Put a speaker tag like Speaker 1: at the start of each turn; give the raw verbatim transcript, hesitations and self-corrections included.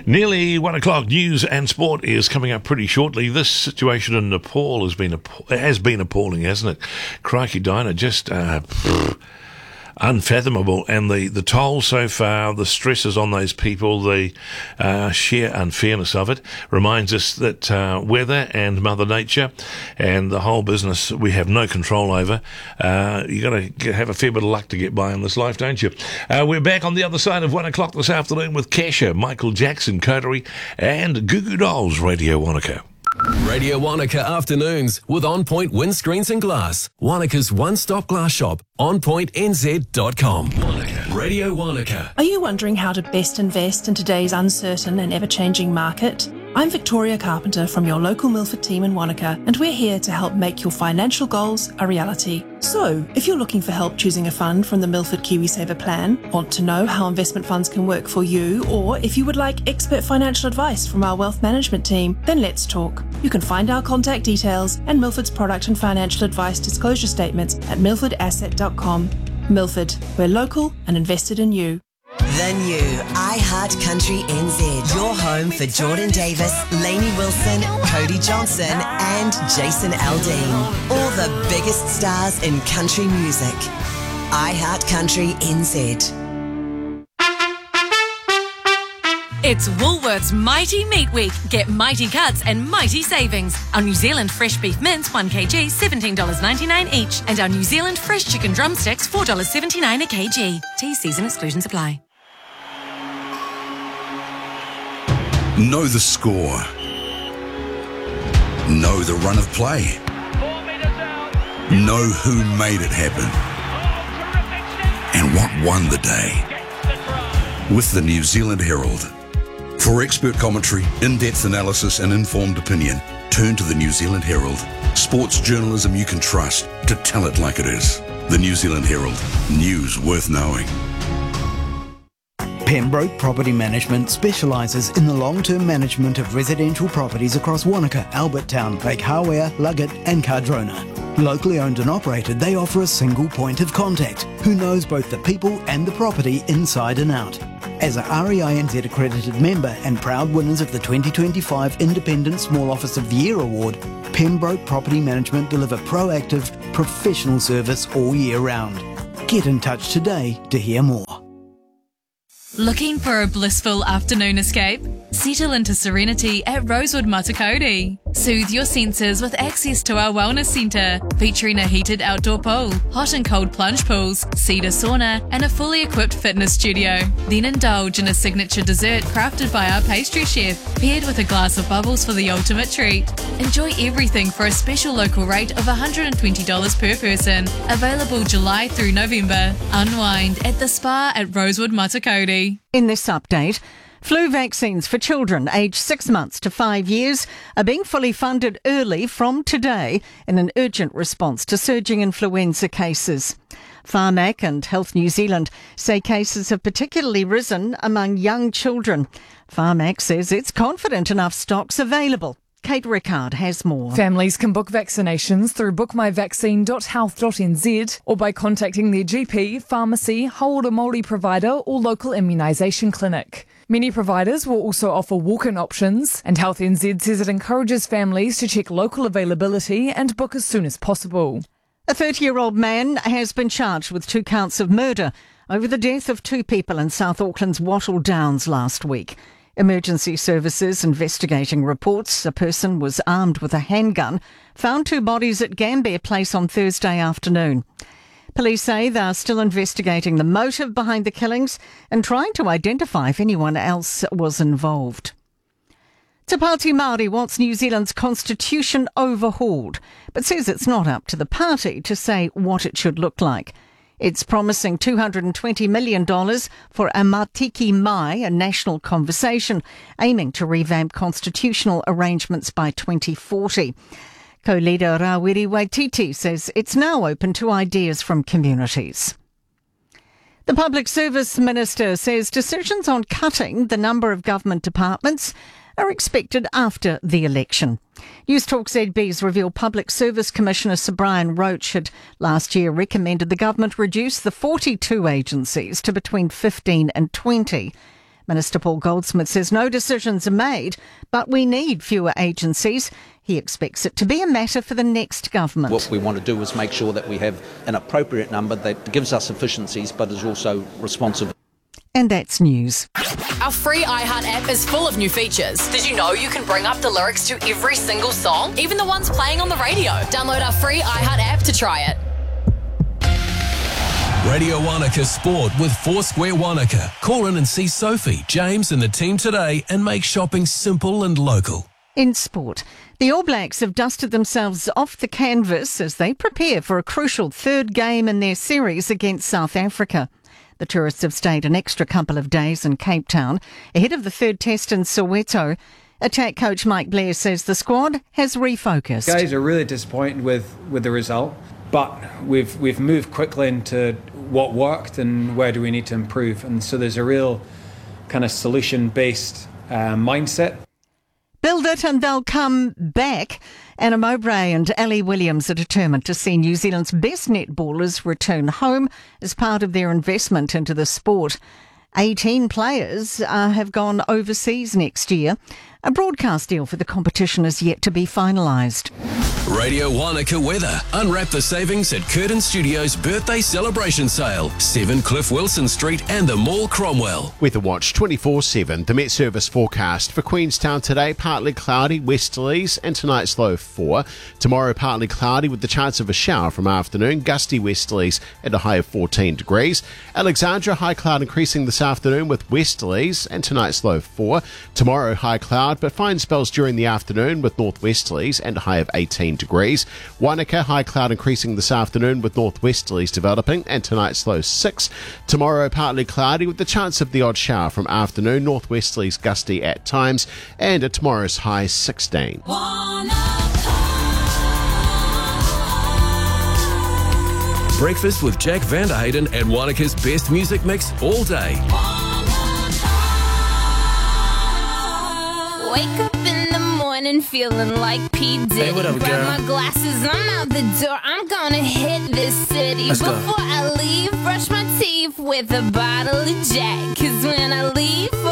Speaker 1: Nearly one o'clock. News and sport is coming up pretty shortly. This situation in Nepal has been app- has been appalling, hasn't it? Crikey, Dinah, just uh, pfft, unfathomable. And the, the toll so far, the stresses on those people, the uh, sheer unfairness of it, reminds us that uh, weather and Mother Nature and the whole business we have no control over. Uh, you got to have a fair bit of luck to get by in this life, don't you? Uh, we're back on the other side of one o'clock this afternoon with Kesha, Michael Jackson, Coterie, and Goo Goo Dolls, Radio Wanaka.
Speaker 2: Radio Wanaka Afternoons with On Point Windscreens and Glass. Wanaka's one-stop glass shop. on point n z dot com. Wanaka. Radio Wanaka.
Speaker 3: Are you wondering how to best invest in today's uncertain and ever-changing market? I'm Victoria Carpenter from your local Milford team in Wanaka, and we're here to help make your financial goals a reality. So, if you're looking for help choosing a fund from the Milford KiwiSaver plan, want to know how investment funds can work for you, or if you would like expert financial advice from our wealth management team, then let's talk. You can find our contact details and Milford's product and financial advice disclosure statements at milford asset dot com. Milford, we're local and invested in you.
Speaker 4: The new iHeart Country N Z. Your home for Jordan Davis, Lainey Wilson, Cody Johnson and Jason Aldean. All the biggest stars in country music. iHeart Country N Z.
Speaker 5: It's Woolworths Mighty Meat Week. Get mighty cuts and mighty savings. Our New Zealand fresh beef mince, one kilogram, seventeen dollars ninety-nine each. And our New Zealand fresh chicken drumsticks, four dollars seventy-nine a kg. T season exclusions apply.
Speaker 6: Know the score. Know the run of play. Know who made it happen. And what won the day. With the New Zealand Herald. For expert commentary, in-depth analysis and informed opinion, turn to the New Zealand Herald. Sports journalism you can trust to tell it like it is. The New Zealand Herald. News worth knowing.
Speaker 7: Pembroke Property Management specialises in the long-term management of residential properties across Wanaka, Albert Town, Lake Hawea, Luggett and Cardrona. Locally owned and operated, they offer a single point of contact who knows both the people and the property inside and out. As a R E I N Z accredited member and proud winners of the twenty twenty-five Independent Small Office of the Year Award, Pembroke Property Management deliver proactive, professional service all year round. Get in touch today to hear more.
Speaker 8: Looking for a blissful afternoon escape? Settle into serenity at Rosewood Matakoti. Soothe your senses with access to our wellness centre, featuring a heated outdoor pool, hot and cold plunge pools, cedar sauna and a fully equipped fitness studio. Then indulge in a signature dessert crafted by our pastry chef, paired with a glass of bubbles for the ultimate treat. Enjoy everything for a special local rate of one hundred twenty dollars per person. Available July through November. Unwind at the spa at Rosewood Matakoti.
Speaker 9: In this update, flu vaccines for children aged six months to five years are being fully funded early from today in an urgent response to surging influenza cases. Pharmac and Health New Zealand say cases have particularly risen among young children. Pharmac says it's confident enough stocks available. Kate Rickard has more.
Speaker 10: Families can book vaccinations through book my vaccine dot health dot n z or by contacting their G P, pharmacy, Haora Māori provider or local immunisation clinic. Many providers will also offer walk-in options, and Health N Z says it encourages families to check local availability and book as soon as possible.
Speaker 9: A thirty-year-old man has been charged with two counts of murder over the death of two people in South Auckland's Wattle Downs last week. Emergency services investigating reports a person was armed with a handgun found two bodies at Gambier Place on Thursday afternoon. Police say they are still investigating the motive behind the killings and trying to identify if anyone else was involved. Te Pāti Māori wants New Zealand's constitution overhauled, but says it's not up to the party to say what it should look like. It's promising two hundred twenty million dollars for a Matiki Mai, a national conversation, aiming to revamp constitutional arrangements by twenty forty. Co-leader Rawiri Waititi says it's now open to ideas from communities. The Public Service Minister says decisions on cutting the number of government departments are expected after the election. News Talk Z B's reveal Public Service Commissioner Sir Brian Roach had last year recommended the government reduce the forty-two agencies to between fifteen and twenty. Minister Paul Goldsmith says no decisions are made, but we need fewer agencies. He expects it to be a matter for the next government.
Speaker 11: What we want to do is make sure that we have an appropriate number that gives us efficiencies but is also responsive.
Speaker 9: And that's news.
Speaker 5: Our free iHeart app is full of new features. Did you know you can bring up the lyrics to every single song, even the ones playing on the radio? Download our free iHeart app to try it.
Speaker 2: Radio Wanaka Sport with Foursquare Wanaka. Call in and see Sophie, James and the team today and make shopping simple and local.
Speaker 9: In sport, the All Blacks have dusted themselves off the canvas as they prepare for a crucial third game in their series against South Africa. The tourists have stayed an extra couple of days in Cape Town ahead of the third test in Soweto. Attack coach Mike Blair says the squad has refocused.
Speaker 12: Guys are really disappointed with, with the result, but we've we've moved quickly into what worked and where do we need to improve. And so there's a real kind of solution-based uh, mindset.
Speaker 9: Build it and they'll come back. Anna Mowbray and Ali Williams are determined to see New Zealand's best netballers return home as part of their investment into the sport. eighteen players uh, have gone overseas next year. A broadcast deal for the competition is yet to be finalised.
Speaker 2: Radio Wanaka weather. Unwrap the savings at Curtin Studios' birthday celebration sale. seven Cliff Wilson Street and the Mall Cromwell.
Speaker 13: Weather Watch twenty-four seven. The Met Service forecast for Queenstown today, partly cloudy, westerlies, and tonight's low four. Tomorrow, partly cloudy with the chance of a shower from afternoon, gusty westerlies at a high of fourteen degrees. Alexandra, high cloud increasing this afternoon with westerlies and tonight's low four. Tomorrow, high cloud, but fine spells during the afternoon with northwesterlies and a high of eighteen degrees. Wanaka, high cloud increasing this afternoon with northwesterlies developing and tonight's low six. Tomorrow, partly cloudy with the chance of the odd shower from afternoon, northwesterlies gusty at times, and at tomorrow's high sixteen.
Speaker 2: Breakfast with Jack Vanderhayden and Wanaka's best music mix all day.
Speaker 14: Wake up in the morning feeling like P. Diddy.
Speaker 15: Hey, what up,
Speaker 14: Grab
Speaker 15: girl?
Speaker 14: my glasses, I'm out the door. I'm gonna hit this city.
Speaker 15: Let's go.
Speaker 14: Before I leave, brush my teeth with a bottle of Jack. Cause when I leave